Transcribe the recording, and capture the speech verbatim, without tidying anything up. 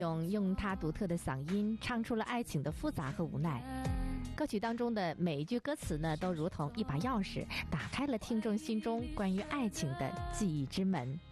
用用他独特的嗓音唱出了爱情的复杂和无奈。歌曲当中的每一句歌词呢，都如同一把钥匙，打开了听众心中关于爱情的记忆之门。